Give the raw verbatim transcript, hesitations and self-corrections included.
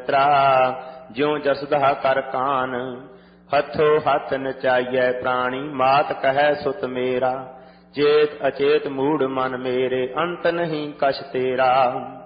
ਮਿੱਤਰਾ, ਜਿਉ ਜਸਦਾ ਕਰ ਕਾਨ। ਹੱਥੋ ਹੱਥ ਨਚਾਈਐ ਪ੍ਰਾਣੀ, ਮਾਤ ਕਹੈ ਸੁਤ ਮੇਰਾ। ਚੇਤ ਅਚੇਤ ਮੂੜ ਮਨ ਮੇਰੇ, ਅੰਤ ਨਹੀਂ ਕਛ ਤੇਰਾ।